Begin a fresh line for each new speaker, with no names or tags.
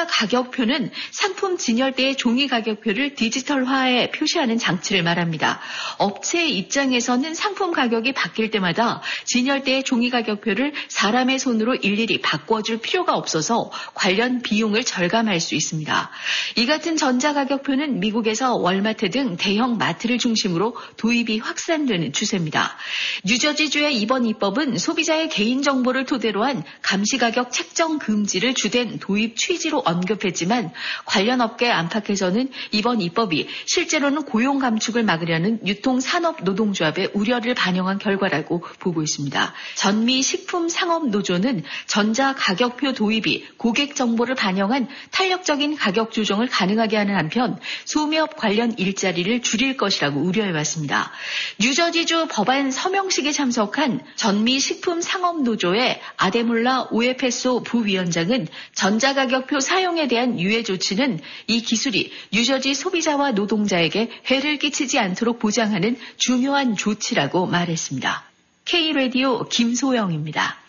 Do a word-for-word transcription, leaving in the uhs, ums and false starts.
전자가격표는 상품 진열대의 종이 가격표를 디지털화해 표시하는 장치를 말합니다. 업체 입장에서는 상품 가격이 바뀔 때마다 진열대의 종이 가격표를 사람의 손으로 일일이 바꿔줄 필요가 없어서 관련 비용을 절감할 수 있습니다. 이 같은 전자가격표는 미국에서 월마트 등 대형 마트를 중심으로 도입이 확산되는 추세입니다. 뉴저지주의 이번 입법은 소비자의 개인정보를 토대로 한 감시가격 책정 금지를 주된 도입 취지로 언급했지만 관련 업계 안팎에서는 이번 입법이 실제로는 고용 감축을 막으려는 유통산업노동조합의 우려를 반영한 결과라고 보고 있습니다. 전미식품상업노조는 전자가격표 도입이 고객 정보를 반영한 탄력적인 가격 조정을 가능하게 하는 한편 소매업 관련 일자리를 줄일 것이라고 우려해왔습니다. 뉴저지주 법안 서명식에 참석한 전미식품상업노조의 아데몰라 오에페소 부위원장은 전자가격표 사용에 대한 유예 조치는 이 기술이 뉴저지 소비자와 노동자에게 해를 끼치지 않도록 보장하는 중요한 조치라고 말했습니다. K-라디오 김소영입니다.